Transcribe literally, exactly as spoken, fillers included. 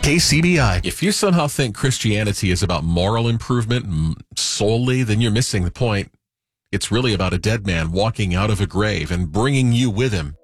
K C B I. If you somehow think Christianity is about moral improvement solely, then you're missing the point. It's really about a dead man walking out of a grave and bringing you with him.